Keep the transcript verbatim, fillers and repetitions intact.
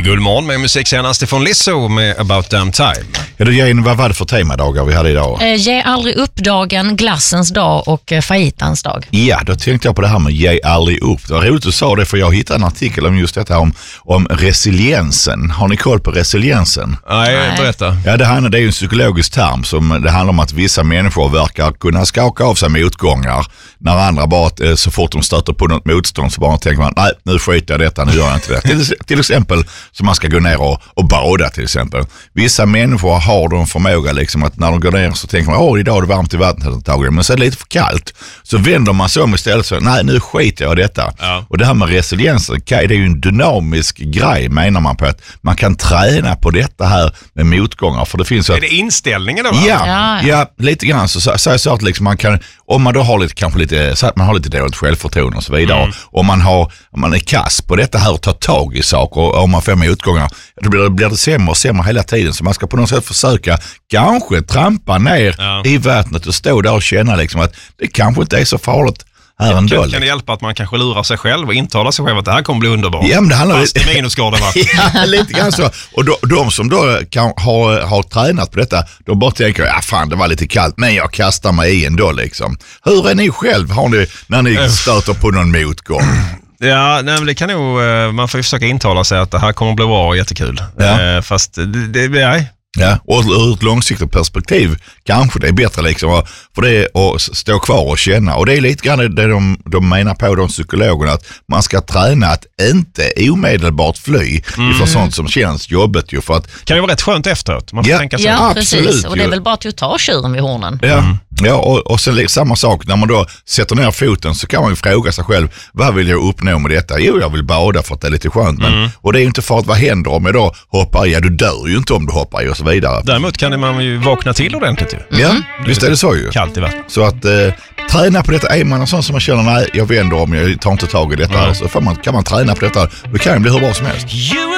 God morgon med musik senast ifrån Lizzo med About Damn Time. Ja, du Jane, vad var det för temadagar vi hade idag? Eh, ge aldrig upp-dagen, glassens dag och eh, fajitans dag. Ja, då tänkte jag på det här med ge aldrig upp. Det var roligt att du sa det, för jag hittade en artikel om just detta om, om resiliensen. Har ni koll på resiliensen? Nej, Nej. berätta. Ja, det, här, det är ju en psykologisk term som det handlar om att vissa människor verkar kunna skaka av sig motgångar när andra bara, så fort de stöter på något motstånd så bara tänker man, nej, nu skiter jag detta, nu gör jag inte det. till, till exempel som man ska gå ner och, och bada till exempel. Vissa människor har de förmåga liksom att när de går ner så tänker man, åh, idag är det varmt i vattnet antagligen, men så är det lite för kallt. Så vänder man sig om istället så, nej, nu skiter jag i detta. Ja. Och det här med resiliensen, det är ju en dynamisk grej, menar man på, att man kan träna på detta här med motgångar. För det finns är att, det inställningen då? Va? Ja, Ja, ja. ja, lite grann så, så, så, så att liksom man kan, om man då har lite, kanske lite, så att man har lite dåligt självförtroende och så vidare, mm. och man har, om man är kass på detta här och tar tag i saker, och om man får motgångar, då blir det, blir det sämre och sämre hela tiden. Så man ska på något sätt försöka kanske trampa ner ja. i vattnet och stå där och känna liksom att det kanske inte är så farligt här ändå. Kan, kan det hjälpa att man kanske lurar sig själv och intalar sig själv att det här kommer bli underbart? Ja, men det handlar fast det minusgrader va? Ja, lite grann så. Och då, de som då kan, har, har tränat på detta, de bara tänker, ja fan det var lite kallt, men jag kastar mig i ändå liksom. Hur är ni själv? Har ni, när ni stöter på någon motgång? Ja, nej, men det kan nog, man får ju försöka intala sig att det här kommer att bli bra och jättekul. Ja. Fast det, det nej. Ja, och ur ett långsiktigt perspektiv kanske det är bättre liksom för det att stå kvar och känna. Och det är lite grann det de, de menar på, de psykologerna, att man ska träna att inte omedelbart fly mm. ifrån sånt som känns jobbet ju, för att kan ju vara rätt skönt efteråt. Man får ja, tänka sig. ja, absolut, precis. Och det är ju. väl bara till att ta tjuren vid hornen. Ja, mm. ja och, och sen samma sak, när man då sätter ner foten så kan man ju fråga sig själv, vad vill jag uppnå med detta? Jo, jag vill bada för att det är lite skönt, men, mm. och det är ju inte för att vad händer om jag då hoppar i? Ja, du dör ju inte om du hoppar i och så vidare. Däremot kan man ju vakna till ordentligt ju. Ja, mm. visst är det så ju. Kallt i vatten. Så att eh, träna på detta, är man en sån som man känner, nej, jag vänder om jag tar inte tag i detta, mm. så får man, kan man träna på detta, det kan ju bli hur bra som helst.